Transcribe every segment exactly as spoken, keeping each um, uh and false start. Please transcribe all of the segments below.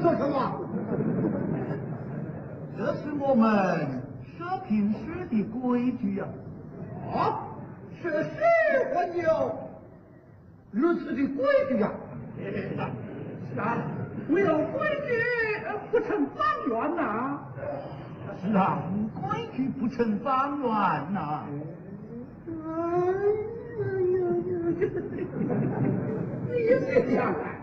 说什么？ 这是我们社平市的规矩呀、 啊。啊，是是还有如此的规矩呀、 啊？是啊，没有规矩不成方圆呐。 是啊，规矩不成方圆呐。 哎呀呀呀！你也这样啊？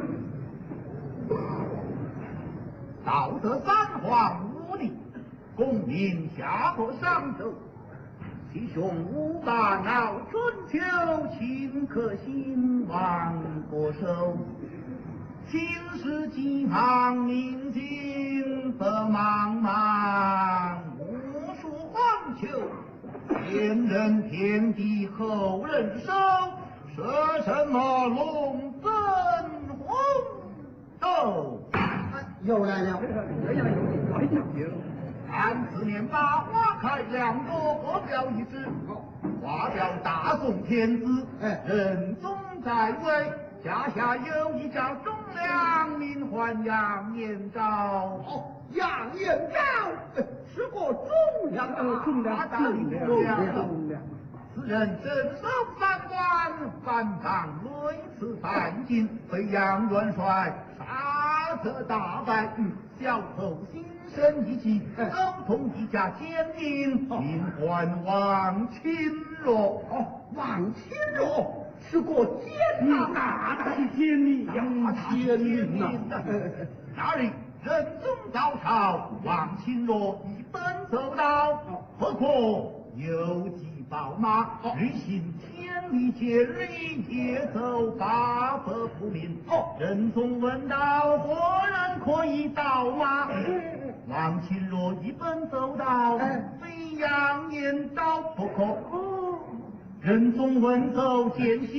道德三皇五帝，功名下过商周。其兄无大闹春秋，顷刻兴亡国手。秦时几行明镜色茫茫，无数荒丘。前人天地后人收，舍什么龙争虎斗？ 又来了。 哎呀，有快讲究。 看此年八花开，两朵各表一枝。花表大宋天子， 哎， 仁宗在位，家下有一家忠良，名唤杨延昭。 哦，杨延昭是个忠良呃，忠良，忠良，忠良。 此人镇守三关，反抗屡次犯禁，被杨元帅杀得大败。嗯，小偷心生一计，沟通一家奸民，名唤王钦若。 哦，王钦若是个奸呐， 大大的奸民呀， 奸民呐！ 那里仁宗早朝，王钦若一本走道，何况有计宝马，旅行千里千里，夜走八百步命。哦，仁宗问道：何人可以导马？王钦若一本走道，非杨延昭不可。仁宗问奏见